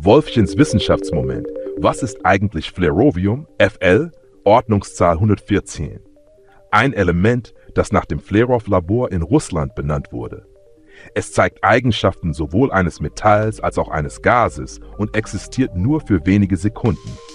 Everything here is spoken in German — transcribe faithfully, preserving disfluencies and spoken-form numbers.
Wolfchens Wissenschaftsmoment. Was ist eigentlich Flerovium? F L, Ordnungszahl hundertvierzehn. Ein Element, das nach dem Flerov-Labor in Russland benannt wurde. Es zeigt Eigenschaften sowohl eines Metalls als auch eines Gases und existiert nur für wenige Sekunden.